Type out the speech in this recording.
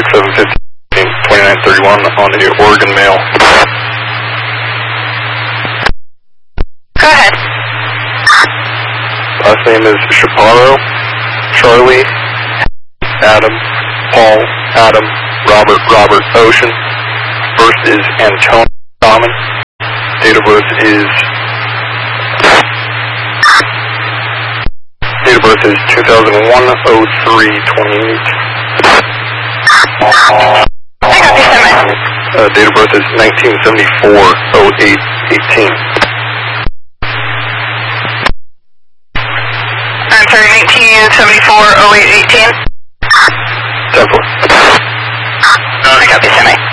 7/15/2931 on the Oregon Mail. Go ahead. Last name is Chaparro, Charlie, Adam, Paul, Adam, Robert, Ocean. First is Antonio Common. Date of birth is 2001-03-28. Date of birth is 1974-08-18. I'm sorry, 1974-08-18? 10-4. I copy, semi.